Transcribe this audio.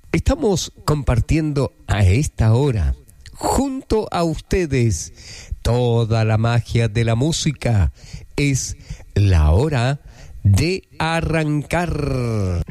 Estamos compartiendo a esta hora, junto a ustedes, toda la magia de la música. Es la hora de arrancar.